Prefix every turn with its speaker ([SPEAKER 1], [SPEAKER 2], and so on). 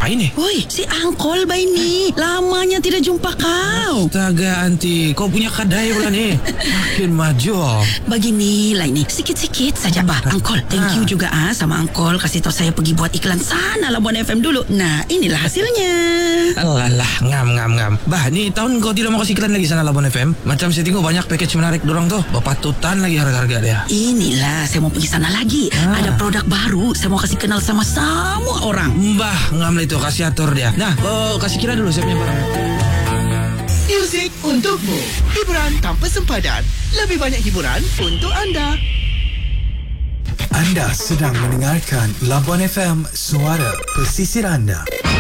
[SPEAKER 1] ini?
[SPEAKER 2] Oi, si Angkol ba ini? Lamanya tidak jumpa kau.
[SPEAKER 1] Astaga, Anti. Kau punya kedai pula ni. Makin maju.
[SPEAKER 2] Beginilah ini, sikit-sikit saja bah. Angkol, thank you juga sama Angkol kasih tahu saya pergi buat iklan sana Labuan FM dulu. Nah, inilah hasilnya.
[SPEAKER 1] Alah, ngam. Bah, ni tahun kau tidak mau kasih iklan lagi sana Labuan FM? Macam saya tengok banyak package menarik dorang tuh. Berpatutan lagi harga-harga dia.
[SPEAKER 2] Inilah, saya mau pergi sana lagi. Ada produk baru, saya mau kasih kenal sama semua orang.
[SPEAKER 1] Bah, ngam lah itu, kasih atur dia. Nah, kau kasih kira dulu saya punya barang.
[SPEAKER 3] Muzik untukmu, hiburan tanpa sempadan, lebih banyak hiburan untuk anda.
[SPEAKER 4] Anda sedang mendengarkan Labuan FM, suara pesisir anda.